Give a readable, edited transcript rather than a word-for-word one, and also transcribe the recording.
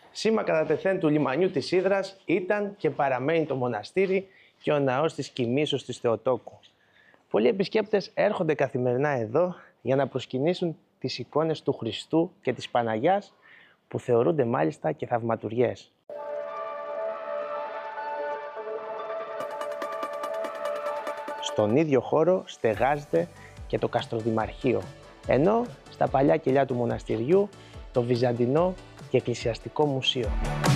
Σήμα κατά τεθέν του λιμανιού της Ύδρας ήταν και παραμένει το μοναστήρι και ο ναός της Κοιμήσεως της Θεοτόκου. Πολλοί επισκέπτες έρχονται καθημερινά εδώ για να προσκυνήσουν τις εικόνες του Χριστού και της Παναγιάς, που θεωρούνται μάλιστα και θαυματουργές. Στον ίδιο χώρο στεγάζεται και το Καστροδημαρχείο, ενώ στα παλιά κελιά του μοναστηριού το Βυζαντινό και Εκκλησιαστικό Μουσείο.